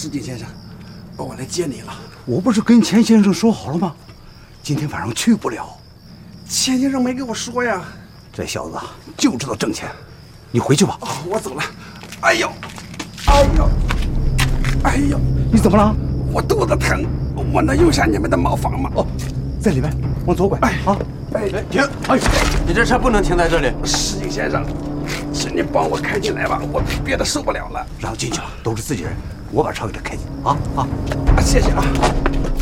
石井先生，我来接你了。 我不是跟钱先生说好了吗？今天晚上去不了。 钱先生没跟我说呀。 这小子就知道挣钱，你回去吧。 哦，我走了。哎呦，哎呦，哎呦， 你怎么了？ 我肚子疼，我能用下你们的茅房吗？ 哦，在里面，往左拐。 哎啊， 哎， 停！哎，你这车不能停在这里。 石井先生，请你帮我开进来吧，我憋得受不了了。 然后进去吧，都是自己人，我把车给他开进。啊， 谢谢啊。